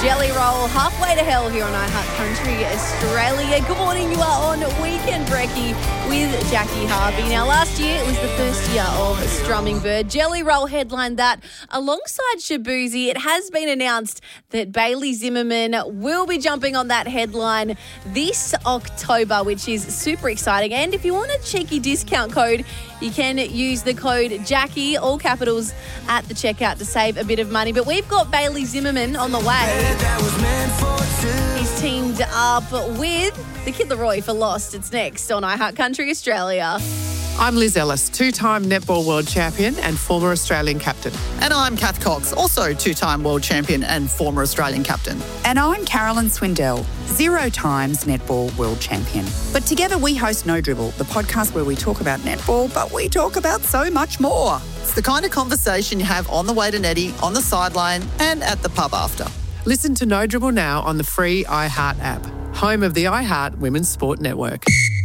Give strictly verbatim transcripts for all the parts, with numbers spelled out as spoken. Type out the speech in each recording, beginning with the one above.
Jelly Roll, halfway to hell here on iHeart Country Australia. Good morning, you are on Weekend Brekkie with Jackie Harvey. Now, last year it was the first year of Strumming Bird. Jelly Roll headlined that alongside Shaboozey. It has been announced that Bailey Zimmerman will be jumping on that headline this October, which is super exciting. And if you want a cheeky discount code, you can use the code Jackie, all capitals, at the checkout to save a bit of money. But we've got Bailey Zimmerman on the way. He's teamed up with the Kid Laroi for Lost. It's next on iHeart Country Australia. I'm Liz Ellis, two-time netball world champion and former Australian captain. And I'm Kath Cox, also two-time world champion and former Australian captain. And I'm Carolyn Swindell, zero times netball world champion. But together we host No Dribble, the podcast where we talk about netball, but we talk about so much more. It's the kind of conversation you have on the way to netty, on the sideline, and at the pub after. Listen to No Dribble now on the free iHeart app, home of the iHeart Women's Sport Network.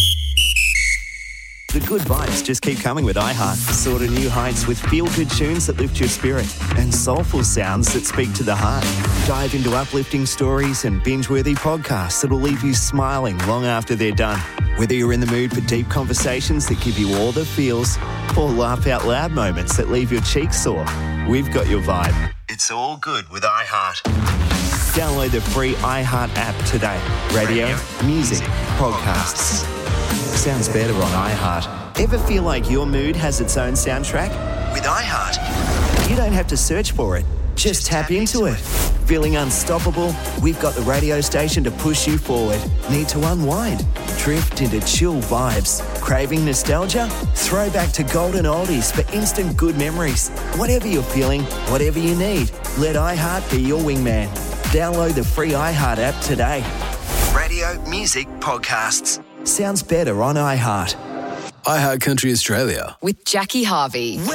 The good vibes just keep coming with iHeart. Soar to new heights with feel-good tunes that lift your spirit and soulful sounds that speak to the heart. Dive into uplifting stories and binge-worthy podcasts that'll leave you smiling long after they're done. Whether you're in the mood for deep conversations that give you all the feels or laugh-out-loud moments that leave your cheeks sore, we've got your vibe. It's all good with iHeart. Download the free iHeart app today. Radio, Radio music, music, podcasts. Sounds better on iHeart. Ever feel like your mood has its own soundtrack? With iHeart, you don't have to search for it. Just, Just tap, tap into, into it. it. Feeling unstoppable? We've got the radio station to push you forward. Need to unwind? Drift into chill vibes. Craving nostalgia? Throw back to golden oldies for instant good memories. Whatever you're feeling, whatever you need, let iHeart be your wingman. Download the free iHeart app today. Radio, music, podcasts. Sounds better on iHeart. iHeart Country Australia. With Jackie Harvey.